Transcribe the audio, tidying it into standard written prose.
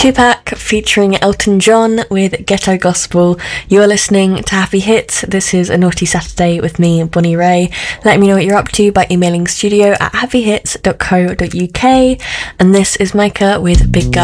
Tupac featuring Elton John with Ghetto Gospel. You're listening to Happy Hits. This is a Naughty Saturday with me, Bonnie Ray. Let me know what you're up to by emailing studio@happyhits.co.uk. And this is Micah with Big Gun.